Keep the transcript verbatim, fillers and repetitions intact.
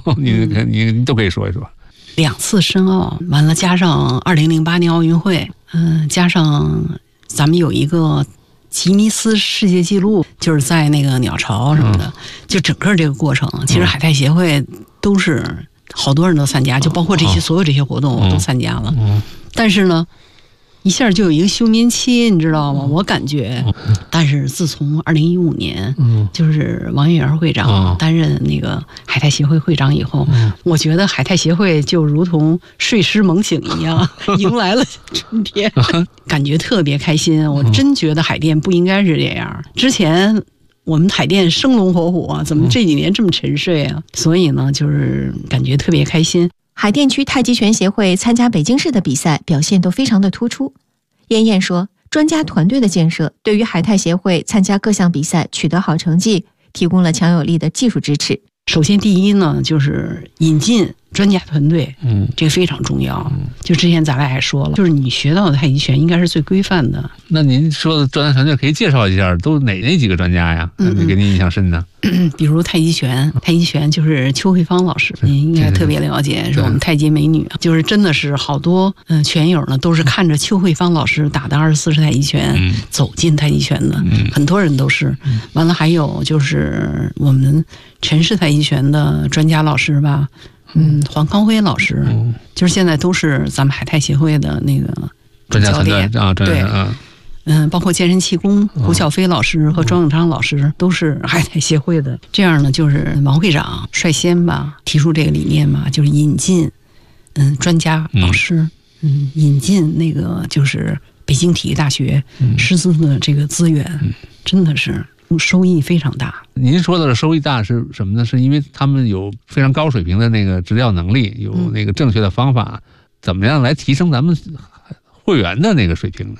你你你都可以说一说。 两次申奥，完了加上二零零八年奥运会，嗯、呃，加上咱们有一个吉尼斯世界纪录，就是在那个鸟巢什么的，嗯、就整个这个过程，其实海泰协会都是好多人都参加，就包括这些、哦、所有这些活动我都参加了，嗯嗯、但是呢。一下就有一个休眠期，你知道吗？我感觉，但是自从二零一五年，嗯，就是王月元会长担任那个海泰协会会长以后，嗯，我觉得海泰协会就如同睡狮猛醒一样，迎来了春天，感觉特别开心。我真觉得海淀不应该是这样，之前我们海淀生龙活虎，怎么这几年这么沉睡啊？所以呢，就是感觉特别开心。 海淀区太极拳协会参加北京市的比赛，表现都非常的突出。燕燕说，专家团队的建设对于海泰协会参加各项比赛取得好成绩提供了强有力的技术支持。 首先第一呢，就是引进专家团队，嗯，这个非常重要。嗯，就之前咱俩还说了，就是你学到的太极拳应该是最规范的。 那您说的专家团队可以介绍一下，都哪哪几个专家呀？嗯，给您印象深的。 嗯，比如太极拳，太极拳就是邱慧芳老师，您应该特别了解，是我们太极美女，就是真的是好多嗯、呃、拳友呢都是看着邱慧芳老师打的二十四式太极拳、嗯、走进太极拳的，嗯、很多人都是。嗯、完了还有就是我们陈氏太极拳的专家老师吧。嗯，黄康辉老师，嗯、就是现在都是咱们海泰协会的那个专家团队啊， 对， 嗯， 嗯，包括健身气功，胡小飞老师和庄永昌老师、嗯、都是海泰协会的。这样呢，就是王会长率先吧提出这个理念嘛，就是引进嗯专家老师，嗯，嗯引进那个就是北京体育大学师资的这个资源，嗯、真的是。收益非常大。 您说的收益大是什么呢？是因为他们有非常高水平的那个指导能力，有那个正确的方法，嗯、怎么样来提升咱们会员的那个水平呢？